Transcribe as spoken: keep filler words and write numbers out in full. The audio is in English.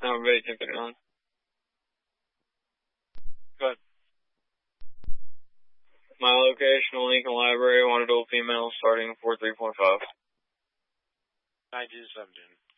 I'm ready to put it on. Good. My location, Lincoln Library, one adult female, starting four three point five. nine two seven.